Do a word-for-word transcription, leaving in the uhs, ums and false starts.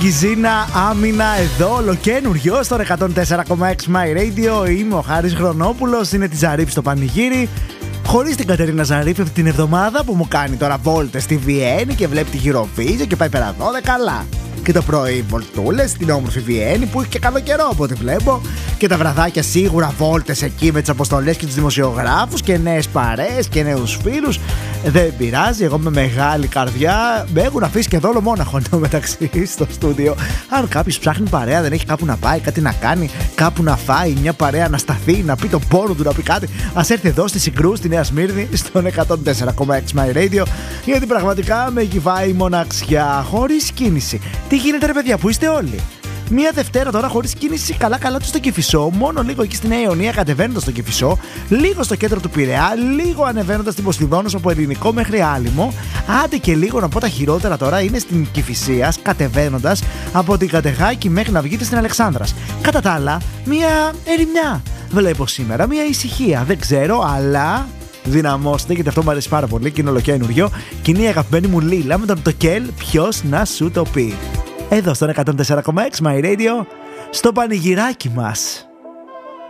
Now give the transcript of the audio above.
Κιζίνα Άμυνα εδώ, ολοκένουργιο στο εκατόν τέσσερα κόμμα έξι My Radio. Είμαι ο Χάρης Χρονόπουλος, είναι τη Ζαρίφ στο πανηγύρι. Χωρίς την Κατερίνα Ζαρίφ αυτή την εβδομάδα που μου κάνει τώρα βόλτες στη Βιέννη και βλέπει τη Eurovision και πάει πέρα εδώ, καλά. Και το πρωί βολτούλες στην όμορφη Βιέννη που έχει και καλό καιρό από ό,τι βλέπω. Και τα βραδάκια σίγουρα βόλτες εκεί με τις αποστολές και τους δημοσιογράφους και νέες παρέες και νέους φίλους. Δεν πειράζει, εγώ με μεγάλη καρδιά με έχουν αφήσει και δόλο μόναχο εδώ μεταξύ στο στούντιο. Αν κάποιος ψάχνει παρέα, δεν έχει κάπου να πάει, κάτι να κάνει, κάπου να φάει, μια παρέα να σταθεί, να πει τον πόνο του, να πει κάτι, ας έρθει εδώ στη Συγκρού, στη Νέα Σμύρνη, στον εκατόν τέσσερα κόμμα έξι My Radio, γιατί πραγματικά με κυβάει η μοναξιά χωρίς κίνηση. Τι γίνεται ρε παιδιά, που είστε όλοι? Μία Δευτέρα τώρα χωρίς κίνηση, καλά-καλά του στο Κηφισό, μόνο λίγο εκεί στη Νέα Ιωνία κατεβαίνοντας στο Κηφισό, λίγο στο κέντρο του Πειραιά, λίγο ανεβαίνοντας την Ποσειδώνος από Ελληνικό μέχρι Άλυμο, άντε και λίγο να πω τα χειρότερα τώρα είναι στην Κηφισίας, κατεβαίνοντας από την Κατεχάκη μέχρι να βγείτε στην Αλεξάνδρας. Κατά τα άλλα, μία ερημιά. Βλέπω σήμερα, μία ησυχία, δεν ξέρω, αλλά δυναμώστε, γιατί αυτό μου αρέσει πάρα πολύ και είναι ολοκαίνουργιο. Και είναι η αγαπημένη μου Λίλα με τον Τοκέλ, ποιος να σου το πει. Εδώ στον εκατόν τέσσερα κόμμα έξι My Radio, στο πανηγυράκι μας.